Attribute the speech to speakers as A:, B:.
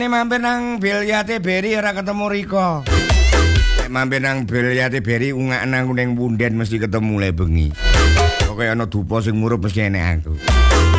A: Nek mampir nang Bilyate Beri ora ketemu Riko. Nek mampir nang Bilyate Beri ungak nang ning punden mesti ketemu le bengi. Kok kaya ana dupa sing murup mesti enek aku.